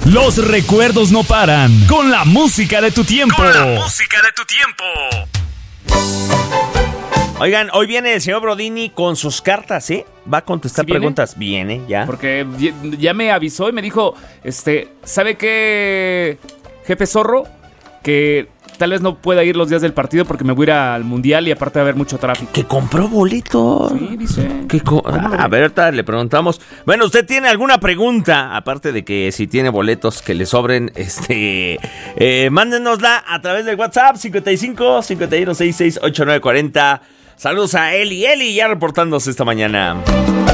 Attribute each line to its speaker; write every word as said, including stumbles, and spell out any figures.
Speaker 1: Los recuerdos no paran. Con la música de tu tiempo.
Speaker 2: Con la música de tu tiempo.
Speaker 3: Oigan, hoy viene el señor Brodini con sus cartas, ¿eh? Va a contestar
Speaker 4: ¿Sí viene?
Speaker 3: preguntas. Viene, ya.
Speaker 4: Porque ya me avisó y me dijo, este, ¿sabe qué, jefe Zorro? Que tal vez no pueda ir los días del partido porque me voy a ir al Mundial y aparte va a haber mucho tráfico.
Speaker 3: Que compró boletos.
Speaker 4: Sí, dice.
Speaker 3: ¿Qué co- ah, a ver, ahorita le preguntamos. Bueno, ¿usted tiene alguna pregunta? Aparte de que si tiene boletos que le sobren, este, eh, mándenosla a través del WhatsApp cincuenta y cinco, cincuenta y uno, sesenta y seis, ochenta y nueve cuarenta. Saludos a Eli, Eli ya reportándose esta mañana.